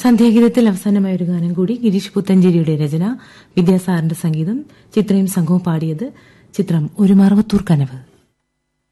സന്ധ്യാഗീതത്തിൽ അവസാനമായ ഒരു ഗാനം കൂടി. ഗിരീഷ് പുത്തഞ്ചേരിയുടെ രചന, വിദ്യാസാറിന്റെ സംഗീതം, ചിത്രയും സംഘവും പാടിയത്. ചിത്രം ഒരു മറവത്തൂർ കനവ്.